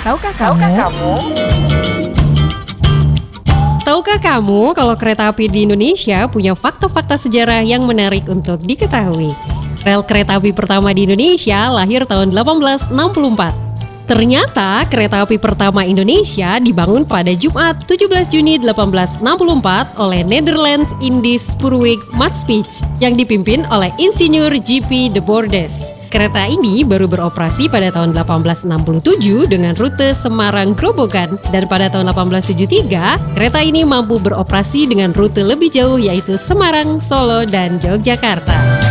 Tahukah kamu? Tahukah kamu kalau kereta api di Indonesia punya fakta-fakta sejarah yang menarik untuk diketahui? Rel kereta api pertama di Indonesia lahir tahun 1864. Ternyata kereta api pertama Indonesia dibangun pada Jumat 17 Juni 1864 oleh Netherlands Indies Spoorweg Maatschappij yang dipimpin oleh Insinyur J.P. de Bordes. Kereta ini baru beroperasi pada tahun 1867 dengan rute Semarang-Grobogan dan pada tahun 1873 kereta ini mampu beroperasi dengan rute lebih jauh yaitu Semarang, Solo, dan Yogyakarta.